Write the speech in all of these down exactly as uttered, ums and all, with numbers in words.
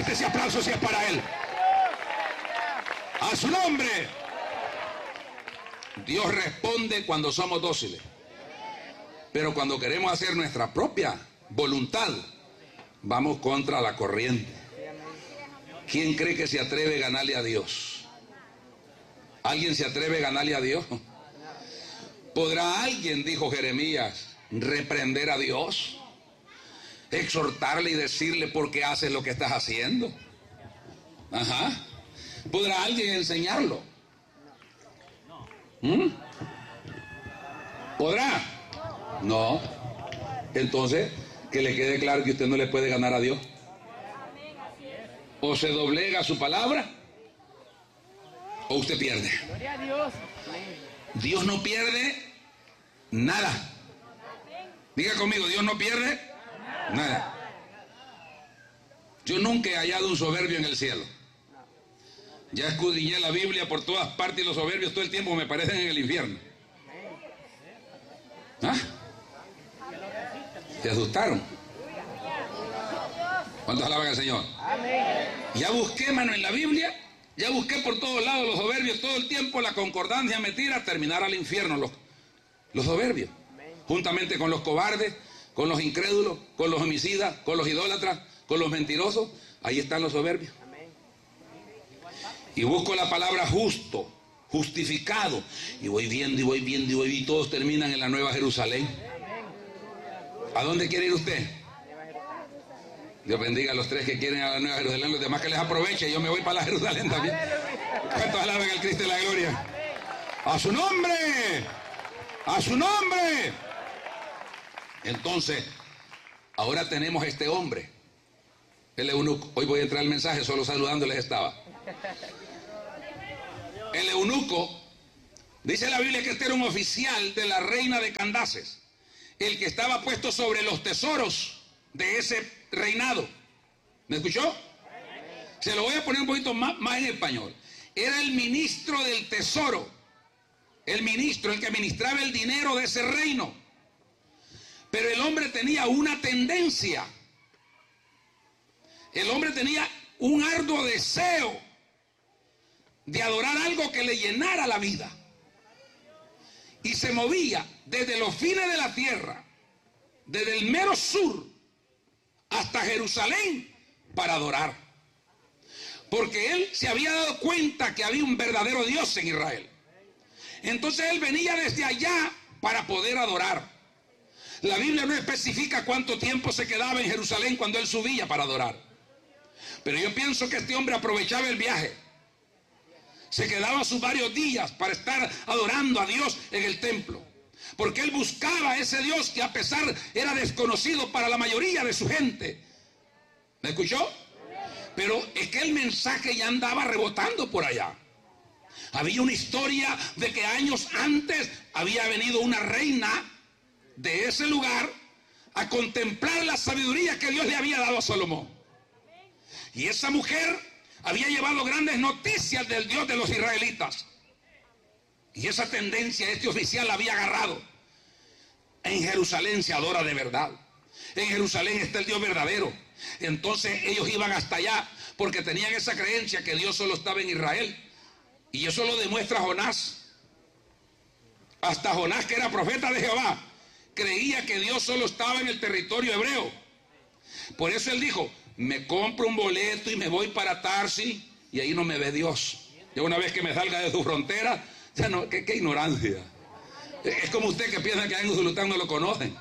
fuerte ese aplauso si es para Él. A su nombre. Dios responde cuando somos dóciles. Pero cuando queremos hacer nuestra propia voluntad, vamos contra la corriente. ¿Quién cree que se atreve a ganarle a Dios? ¿Alguien se atreve a ganarle a Dios? ¿Podrá alguien, dijo Jeremías, reprender a Dios? Exhortarle y decirle por qué haces lo que estás haciendo. Ajá. ¿Podrá alguien enseñarlo? ¿Mm? ¿Podrá? No. Entonces, que le quede claro que usted no le puede ganar a Dios. O se doblega a su palabra, o usted pierde. Dios no pierde nada. Diga conmigo, Dios no pierde nada. Yo nunca he hallado un soberbio en el cielo. Ya escudriñé la Biblia por todas partes y los soberbios todo el tiempo me parecen en el infierno. ¿Ah? ¿Se asustaron? ¿Cuántos alaban al Señor? Ya busqué, mano, en la Biblia, ya busqué por todos lados los soberbios todo el tiempo, la concordancia me tira a terminar al infierno los, los soberbios, juntamente con los cobardes, con los incrédulos, con los homicidas, con los idólatras, con los mentirosos. Ahí están los soberbios. Y busco la palabra justo, justificado, y voy viendo y voy viendo y voy viendo, y todos terminan en la Nueva Jerusalén. ¿A dónde quiere ir usted? Dios bendiga a los tres que quieren a la Nueva Jerusalén, los demás que les aproveche. Yo me voy para la Jerusalén también. ¿Cuántos alaban al Cristo de la gloria? ¡A su nombre! ¡A su nombre! Entonces, ahora tenemos este hombre, el eunuco. Hoy voy a entrar al mensaje, solo saludándoles estaba. El eunuco, dice la Biblia que este era un oficial de la reina de Candaces, el que estaba puesto sobre los tesoros de ese reinado. ¿Me escuchó? Se lo voy a poner un poquito más, más en español. Era el ministro del tesoro, el ministro, el que administraba el dinero de ese reino. Pero el hombre tenía una tendencia. El hombre tenía un arduo deseo de adorar algo que le llenara la vida. Y se movía desde los fines de la tierra, desde el mero sur hasta Jerusalén para adorar. Porque él se había dado cuenta que había un verdadero Dios en Israel. Entonces él venía desde allá para poder adorar. La Biblia no especifica cuánto tiempo se quedaba en Jerusalén cuando él subía para adorar. Pero yo pienso que este hombre aprovechaba el viaje. Se quedaba sus varios días para estar adorando a Dios en el templo. Porque él buscaba a ese Dios que a pesar era desconocido para la mayoría de su gente. ¿Me escuchó? Pero es que el mensaje ya andaba rebotando por allá. Había una historia de que años antes había venido una reina de ese lugar a contemplar la sabiduría que Dios le había dado a Salomón. Y esa mujer había llevado grandes noticias del Dios de los israelitas. Y esa tendencia este oficial la había agarrado. En Jerusalén se adora de verdad. En Jerusalén está el Dios verdadero. Entonces ellos iban hasta allá porque tenían esa creencia que Dios solo estaba en Israel. Y eso lo demuestra Jonás. Hasta Jonás, que era profeta de Jehová, creía que Dios solo estaba en el territorio hebreo. Por eso él dijo: me compro un boleto y me voy para Tarsis y ahí no me ve Dios. Ya una vez que me salga de su frontera, ya no, qué, qué ignorancia. Es como usted que piensa que en Usulután no lo conocen.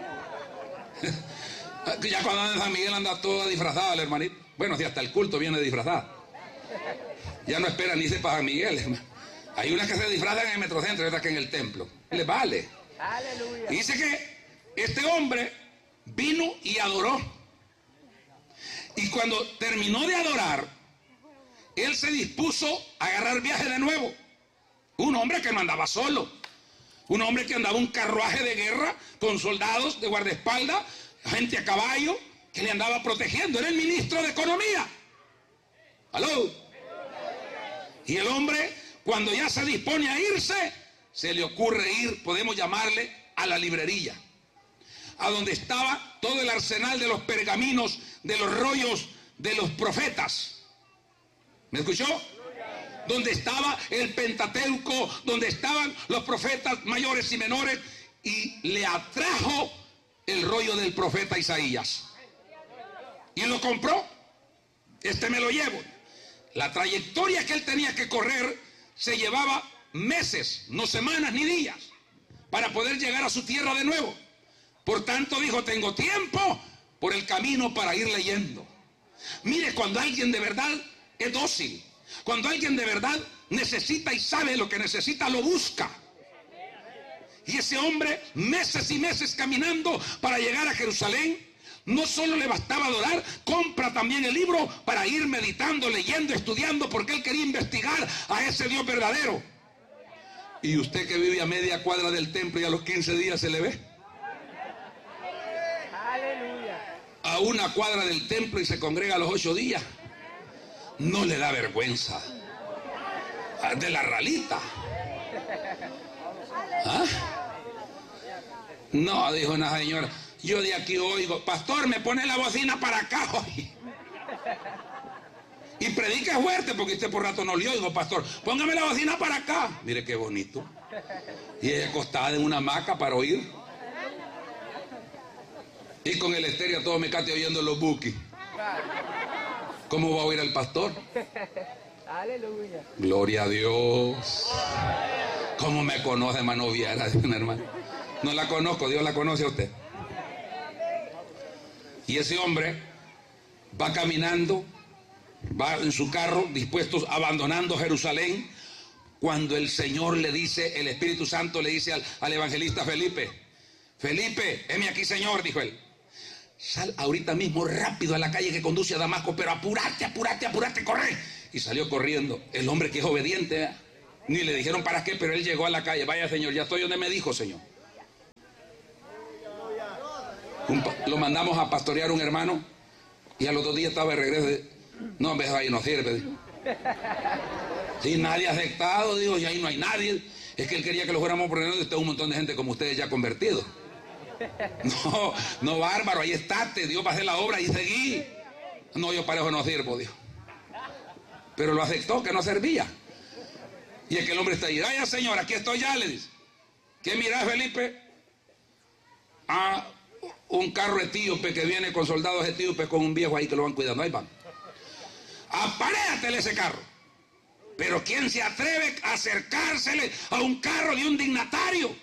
Ya cuando anda en San Miguel anda toda disfrazada el hermanito. Bueno, si hasta el culto viene disfrazada. Ya no espera ni sepa San Miguel, hermano. Hay unas que se disfrazan en el metrocentro y otras que en el templo. Les vale. Y dice que este hombre vino y adoró. Y cuando terminó de adorar, él se dispuso a agarrar viaje de nuevo. Un hombre que no andaba solo. Un hombre que andaba un carruaje de guerra con soldados de guardaespaldas, gente a caballo que le andaba protegiendo. Era el ministro de Economía. ¿Aló? Y el hombre, cuando ya se dispone a irse, se le ocurre ir, podemos llamarle, a la librería, a donde estaba todo el arsenal de los pergaminos, de los rollos de los profetas. ¿Me escuchó? Donde estaba el Pentateuco, donde estaban los profetas mayores y menores, y le atrajo el rollo del profeta Isaías. Y lo compró. Este me lo llevo. La trayectoria que él tenía que correr se llevaba meses, no semanas ni días, para poder llegar a su tierra de nuevo. Por tanto dijo, tengo tiempo por el camino para ir leyendo. Mire, cuando alguien de verdad es dócil, cuando alguien de verdad necesita y sabe lo que necesita, lo busca. Y ese hombre, meses y meses caminando para llegar a Jerusalén, no solo le bastaba adorar, compra también el libro para ir meditando, leyendo, estudiando, porque él quería investigar a ese Dios verdadero. Y usted que vive a media cuadra del templo y a los quince días se le ve. A una cuadra del templo y se congrega a los ocho días. No le da vergüenza. De la ralita. ¿Ah? No, dijo una señora, yo de aquí oigo, pastor, me pone la bocina para acá hoy. Y predique fuerte, porque usted por rato no le oigo, pastor, póngame la bocina para acá. Mire qué bonito. Y ella acostada en una hamaca para oír. Y con el estéreo todo me cate oyendo los buquis. ¿Cómo va a oír el pastor? Aleluya. Gloria a Dios. ¿Cómo me conoce, hermano Viera? Hermano. No la conozco, Dios la conoce a usted. Y ese hombre va caminando, va en su carro, dispuestos, abandonando Jerusalén, cuando el Señor le dice, el Espíritu Santo le dice al, al evangelista Felipe, Felipe, heme aquí, Señor, dijo él. Sal ahorita mismo rápido a la calle que conduce a Damasco, pero apúrate, apúrate, apúrate, corre. Y salió corriendo. El hombre que es obediente, ¿eh? Ni le dijeron para qué, pero él llegó a la calle. Vaya, Señor, ya estoy donde me dijo, Señor. Un, lo mandamos a pastorear un hermano y a los dos días estaba de regreso. No, en vez de ahí no sirve. Si nadie ha aceptado, digo, y ahí no hay nadie. Es que él quería que lo fuéramos por donde está un montón de gente como ustedes ya convertidos. No, no, bárbaro, ahí estate, Dios va a hacer la obra y seguí. No, yo para eso no sirvo, dijo. Pero lo aceptó, que no servía. Y es que el hombre está ahí, vaya, Señor, aquí estoy ya, le dice. ¿Qué mirás, Felipe? Ah, un carro etíope que viene con soldados etíopes con un viejo ahí que lo van cuidando, ahí van. Aparéatele ese carro. Pero ¿quién se atreve a acercársele a un carro de un dignatario?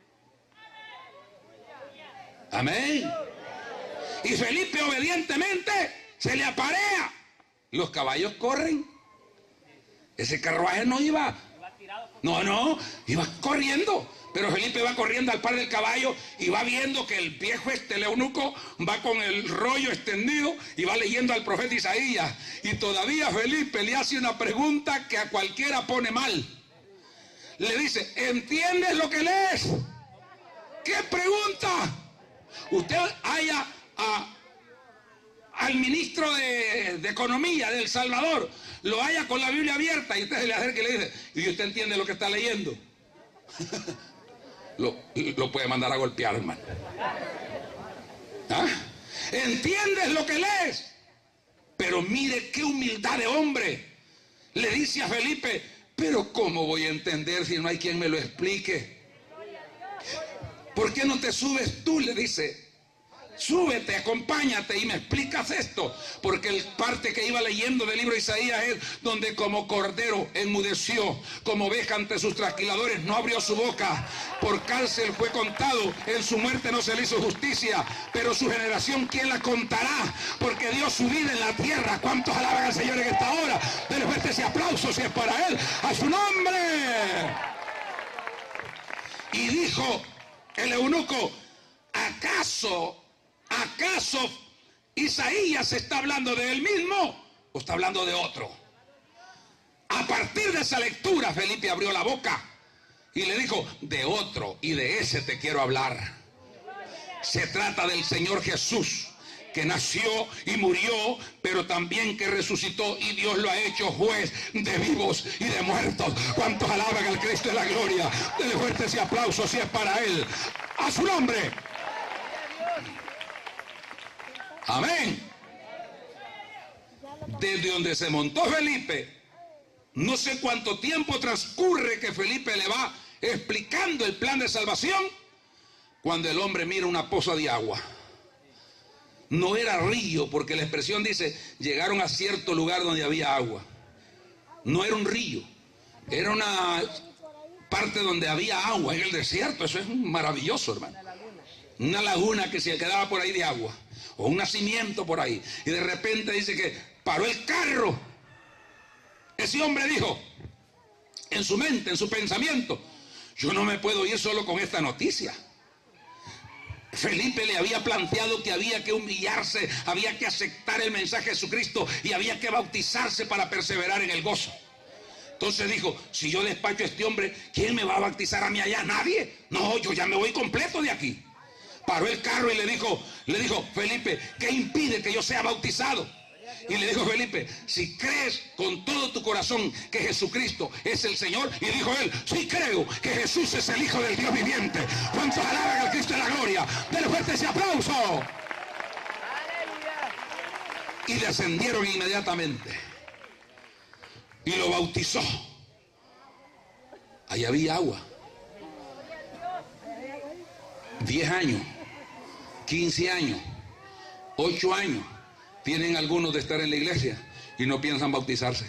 Amén. Y Felipe obedientemente se le aparea. Los caballos corren. Ese carruaje no iba. No, no, iba corriendo. Pero Felipe va corriendo al par del caballo y va viendo que el viejo este, el eunuco, va con el rollo extendido y va leyendo al profeta Isaías. Y todavía Felipe le hace una pregunta que a cualquiera pone mal. Le dice, ¿entiendes lo que lees? ¿Qué pregunta? Usted haya a, al ministro de, de Economía de El Salvador, lo haya con la Biblia abierta y usted se le acerca y le dice, ¿y usted entiende lo que está leyendo? lo, lo puede mandar a golpear, hermano. ¿Ah? ¿Entiendes lo que lees? Pero mire qué humildad de hombre. Le dice a Felipe, pero ¿cómo voy a entender si no hay quien me lo explique? ¿Por qué no te subes tú? Le dice. Súbete, acompáñate y me explicas esto. Porque el parte que iba leyendo del libro de Isaías es donde como cordero enmudeció, como oveja ante sus trasquiladores no abrió su boca. Por cárcel fue contado, en su muerte no se le hizo justicia. Pero su generación, ¿quién la contará? Porque dio su vida en la tierra. ¿Cuántos alaban al Señor en esta hora? Denle fuerte ese aplauso si es para Él. ¡A su nombre! Y dijo el eunuco, ¿acaso, acaso Isaías está hablando de él mismo o está hablando de otro? A partir de esa lectura, Felipe abrió la boca y le dijo, de otro, y de ese te quiero hablar. Se trata del Señor Jesús, que nació y murió, pero también que resucitó, y Dios lo ha hecho juez de vivos y de muertos. ¿Cuántos alaban al Cristo de la gloria? Denle fuerte ese aplauso si es para Él. ¡A su nombre! Amén. desde donde se montó Felipe, no sé cuánto tiempo transcurre que Felipe le va explicando el plan de salvación, cuando el hombre mira una poza de agua. No era río, porque la expresión dice, llegaron a cierto lugar donde había agua. No era un río, era una parte donde había agua en el desierto. Eso es maravilloso, hermano. Una laguna que se quedaba por ahí de agua, o un nacimiento por ahí. Y de repente dice que paró el carro. Ese hombre dijo, en su mente, en su pensamiento, yo no me puedo ir solo con esta noticia. Felipe le había planteado que había que humillarse, había que aceptar el mensaje de Jesucristo y había que bautizarse para perseverar en el gozo. Entonces dijo, si yo despacho a este hombre, ¿quién me va a bautizar a mí allá? ¿Nadie? No, yo ya me voy completo de aquí. Paró el carro y le dijo, le dijo, Felipe, ¿qué impide que yo sea bautizado? Y le dijo Felipe, si crees con todo tu corazón que Jesucristo es el Señor. Y dijo él, sí creo que Jesús es el Hijo del Dios viviente. ¿Cuántos alaban al Cristo de la gloria? Denle fuerte ese aplauso. Y descendieron inmediatamente y lo bautizó. Ahí había agua. Diez años, quince años, ocho años tienen algunos de estar en la iglesia y no piensan bautizarse.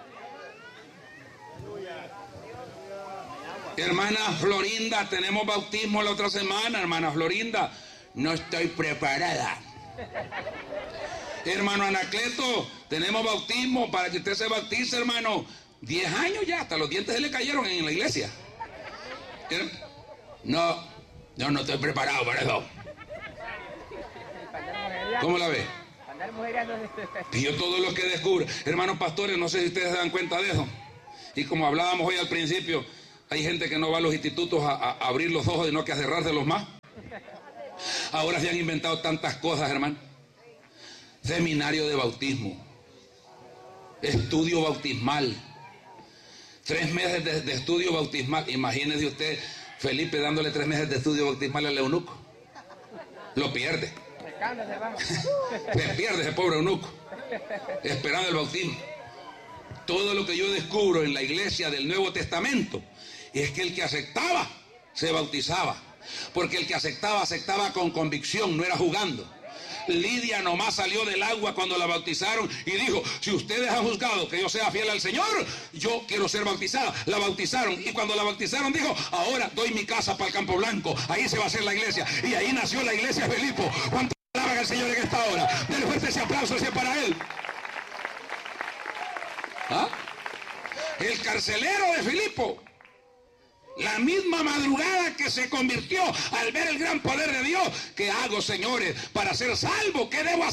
Hermana Florinda, tenemos bautismo la otra semana. Hermana Florinda, no estoy preparada. Hermano Anacleto, tenemos bautismo para que usted se bautice, hermano. Diez años ya, hasta los dientes se le cayeron en la iglesia. No, yo no estoy preparado para eso. ¿Cómo la ve? Y yo todo lo que descubro, hermanos pastores, no sé si ustedes se dan cuenta de eso. Y como hablábamos hoy al principio, hay gente que no va a los institutos a, a abrir los ojos, sino que a cerrárselos más. Ahora se han inventado tantas cosas, hermano. Seminario de bautismo, estudio bautismal, tres meses de, de estudio bautismal. Imagínese usted, Felipe dándole tres meses de estudio bautismal al eunuco. Lo pierde. Se pierde ese pobre eunuco, esperando el bautismo. Todo lo que yo descubro en la iglesia del Nuevo Testamento es que el que aceptaba, se bautizaba. Porque el que aceptaba, aceptaba con convicción, no era jugando. Lidia nomás salió del agua cuando la bautizaron y dijo, si ustedes han juzgado que yo sea fiel al Señor, yo quiero ser bautizada. La bautizaron y cuando la bautizaron dijo, ahora doy mi casa para el Campo Blanco, ahí se va a hacer la iglesia. Y ahí nació la iglesia de Filipo. ¿Cuánto alaban al Señor en esta hora? Denle fuerte ese aplauso, ese para él. ¿Ah? El carcelero de Filipo, la misma madrugada que se convirtió al ver el gran poder de Dios. ¿Qué hago, señores, para ser salvo? ¿Qué debo hacer?